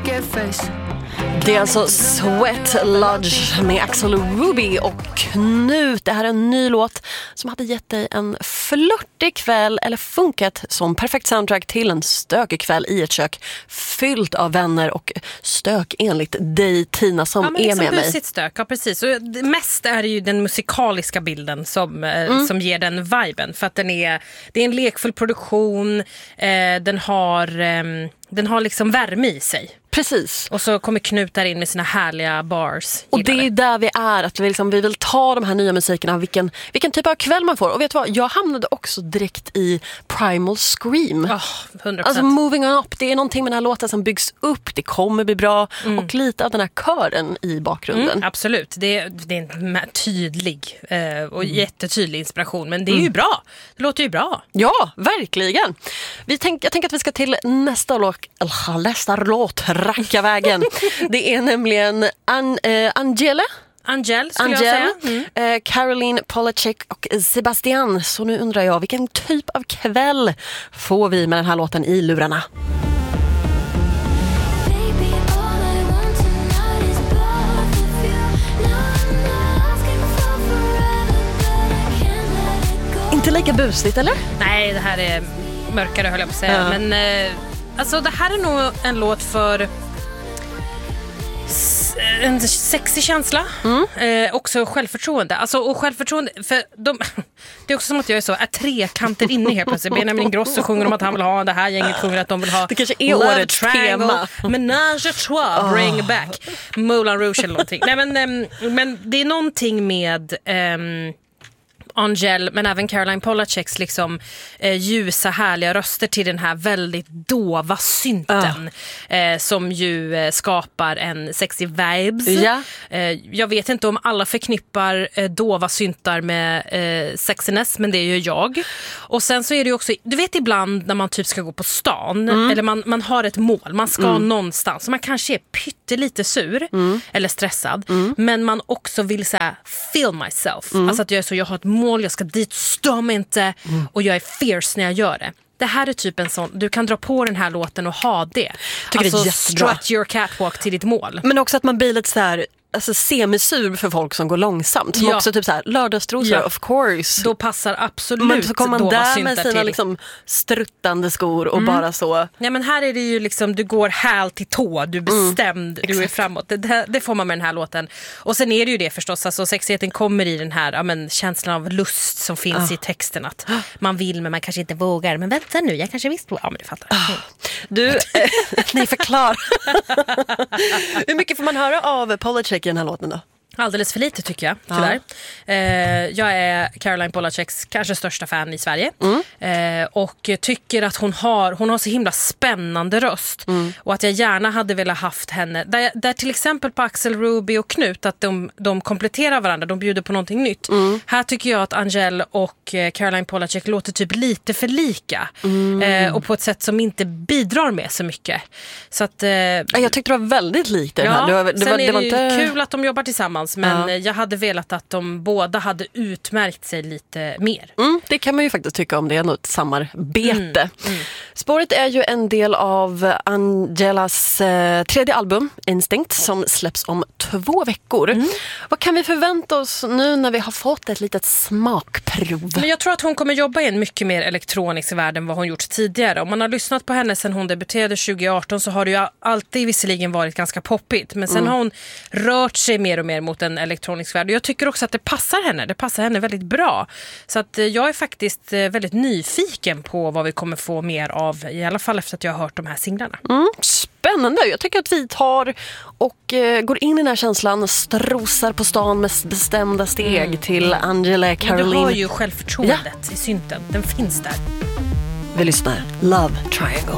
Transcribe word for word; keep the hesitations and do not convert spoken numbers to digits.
get face. Det är alltså Sweat Lodge med Axel Ruby och Knut. Det här är en ny låt som hade gett dig en flörtig kväll eller funkat som perfekt soundtrack till en stökig kväll i ett kök fyllt av vänner och stök enligt dig, Tina, som ja, men är liksom med mig. Busigt stök, ja precis. Och mest är det ju den musikaliska bilden som, mm. eh, som ger den viben. För att den är, det är en lekfull produktion, eh, den har... Eh, Den har liksom värme i sig. Precis. Och så kommer Knut där in med sina härliga bars. Och det är ju där vi är, att vi, liksom, vi vill ta de här nya musikerna, vilken, vilken typ av kväll man får. Och vet du vad, jag hamnade också direkt i Primal Scream. Oh, hundra procent. Alltså Moving On Up, det är någonting med den här låten som byggs upp, det kommer bli bra. Mm. Och lite av den här kören i bakgrunden. Mm, absolut, det är, det är en tydlig eh, och mm. jättetydlig inspiration. Men det är ju mm. bra, det låter ju bra. Ja, verkligen. Vi tänk, jag tänker att vi ska till nästa låt, nästa låt, Rackavägen. Det är nämligen An, eh, Angela Angel skulle Angel, jag säga. Mm. eh, Caroline Polachek och Sebastian. Så nu undrar jag, vilken typ av kväll får vi med den här låten i lurarna? Inte lika busigt, eller? Nej, det här är mörkare, höll jag på att säga. Ja. Men eh, alltså det här är nog en låt för en sexig känsla. Mm. Eh, också självförtroende. Alltså, och självförtroende, för de, det är också som att jag är så, är trekanter inne helt plötsligt. Benjamin Ingrosso sjunger om att han vill ha det här, gänget sjunger att de vill ha det kanske är årets tema. Menage à trois, oh. Bring back Moulin Rouge eller någonting. Nej, men, eh, men det är någonting med... Eh, Angel, men även Caroline Polacheks liksom eh, ljusa, härliga röster till den här väldigt dova synten uh. eh, som ju eh, skapar en sexy vibes. Yeah. Eh, jag vet inte om alla förknippar eh, dova syntar med eh, sexiness, men det är ju jag. Och sen så är det ju också, du vet ibland när man typ ska gå på stan mm. eller man, man har ett mål, man ska mm. någonstans, så man kanske är pyttelite sur mm. eller stressad, mm. men man också vill säga feel myself. Mm. Alltså att jag är så, jag har ett mål, jag ska dit, stå mig inte mm. och jag är fierce när jag gör det. Det här är typ en sån, du kan dra på den här låten och ha det. Tycker alltså det är jättebra. Strut your catwalk till ditt mål. Men också att man blir lite så här, alltså semisur för folk som går långsamt. Som ja. också typ så här, lördagstrosor, ja. of course. Då passar absolut men så kommer man där med sina till. liksom struttande skor och mm. bara så. Ja, men här är det ju liksom, du går häl till tå, du är bestämd, mm. du är framåt. Det, det, det får man med den här låten. Och sen är det ju det förstås, alltså sexigheten kommer i den här ja, men, känslan av lust som finns ah. i texten. Att man vill men man kanske inte vågar. Men vänta nu, jag kanske visst ja men du fattar. Ah. Du, eh, nej förklar. Hur mycket får man höra av Polachek i den här låten då? Alldeles för lite tycker jag, tyvärr. Ja. Eh, jag är Caroline Polacheks kanske största fan i Sverige. Mm. Eh, och tycker att hon har, hon har så himla spännande röst. Mm. Och att jag gärna hade velat haft henne. Där, där till exempel på Axel Ruby och Knut, att de, de kompletterar varandra, de bjuder på någonting nytt. Mm. Här tycker jag att Angel och Caroline Polachek låter typ lite för lika. Mm. Eh, och på ett sätt som inte bidrar med så mycket. Så att, eh, jag tyckte det var väldigt likt det ja, här. Det var, det sen var, det är det var ju inte... kul att de jobbar tillsammans. Men ja. jag hade velat att de båda hade utmärkt sig lite mer. Mm, det kan man ju faktiskt tycka om, det är nog ett samarbete. Mm, mm. Spåret är ju en del av Angelas eh, tredje album, Instinct, som släpps om två veckor. Mm. Vad kan vi förvänta oss nu när vi har fått ett litet smakprov? Men jag tror att hon kommer jobba i en mycket mer elektronisk värld än vad hon gjort tidigare. Om man har lyssnat på henne sedan hon debuterade tjugo arton så har det ju alltid visserligen varit ganska poppigt. Men sen mm. har hon rört sig mer och mer mot en elektronisk värld. Och jag tycker också att det passar henne. Det passar henne väldigt bra. Så att jag är faktiskt väldigt nyfiken på vad vi kommer få mer av. I alla fall efter att jag har hört de här singlarna. Mm, spännande. Jag tycker att vi tar och eh, går in i den här känslan och strosar på stan med bestämda steg mm. till Angela Caroline. Men du har ju självförtroendet ja. i synten. Den finns där. Vi lyssnar. Love Triangle.